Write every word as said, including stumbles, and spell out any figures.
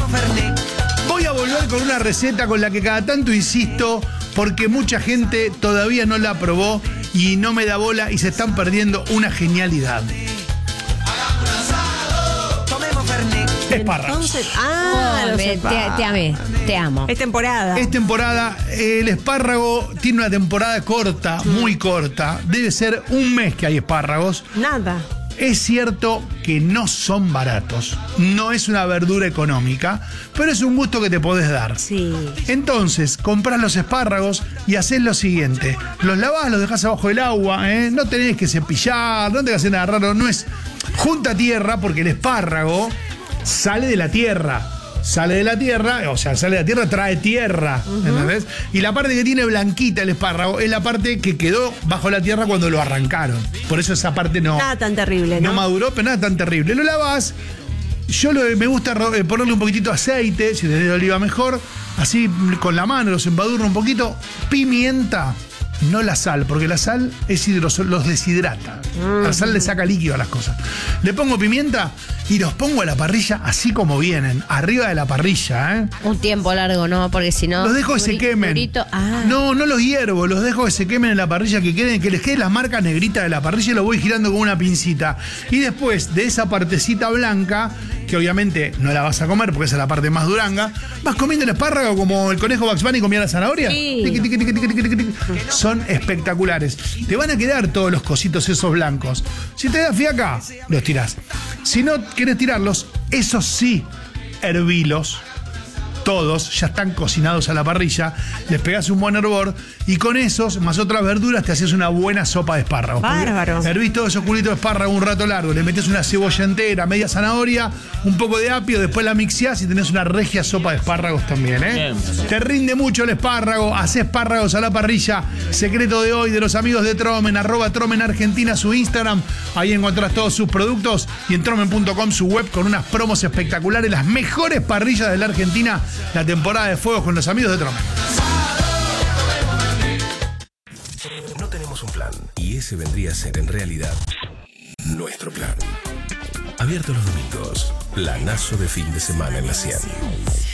Voy a volver con una receta con la que cada tanto insisto porque mucha gente todavía no la probó y no me da bola y se están perdiendo una genialidad. Espárragos. Entonces, ah, Oh, los me- te, espárragos. te amé, te amo. Es temporada. Es temporada, el espárrago tiene una temporada corta, muy corta. Debe ser un mes que hay espárragos. Nada. Es cierto que no son baratos, no es una verdura económica, pero es un gusto que te podés dar. Sí. Entonces, comprás los espárragos y haces lo siguiente. Los lavás, los dejás abajo del agua, ¿eh? No tenés que cepillar, no tenés que hacer nada raro, no es junta tierra porque el espárrago sale de la tierra. Sale de la tierra, o sea, sale de la tierra, trae tierra, ¿entendés? Y la parte que tiene blanquita el espárrago es la parte que quedó bajo la tierra cuando lo arrancaron. Por eso esa parte no, Nada tan terrible, ¿no? no maduró, pero nada tan terrible. Lo lavas. Yo lo, me gusta ro- eh, ponerle un poquitito de aceite, si tenés de oliva mejor. Así con la mano los embadurno un poquito. Pimienta, no la sal, porque la sal es hidrosol, los deshidrata. La sal le saca líquido a las cosas. Le pongo pimienta y los pongo a la parrilla así como vienen, arriba de la parrilla, ¿eh? Un tiempo largo, ¿no? Porque si no... Los dejo que se duri- quemen. durito- ah. No, no los hiervo, los dejo que se quemen en la parrilla, que queden, que les queden las marcas negritas de la parrilla y los voy girando con una pincita. Y después de esa partecita blanca, que obviamente no la vas a comer porque esa es la parte más duranga, vas comiendo el espárrago como el conejo Bugs Bunny comía la zanahoria. Sí. Tiqui, tiqui, tiqui, tiqui, tiqui, tiqui. Son espectaculares. Te van a quedar todos los cositos esos blancos. Si te da fiaca, los tirás. Si no querés tirarlos, esos sí, hervilos. Todos ya están cocinados a la parrilla, les pegás un buen hervor y con esos, más otras verduras, te haces una buena sopa de espárragos. Porque Bárbaro. Hervís todos esos culitos de espárrago un rato largo, le metés una cebolla entera, media zanahoria, un poco de apio, después la mixeás y tenés una regia sopa de espárragos también, ¿eh? Bien. Te rinde mucho el espárrago, hacés espárragos a la parrilla. Secreto de hoy de los amigos de Tromen, arroba Tromen Argentina, su Instagram. Ahí encontrás todos sus productos y en tromen punto com su web con unas promos espectaculares, las mejores parrillas de la Argentina, la temporada de fuegos con los amigos de Tromen. No tenemos un plan y ese vendría a ser en realidad nuestro plan. Abierto los domingos, planazo de fin de semana en la cien.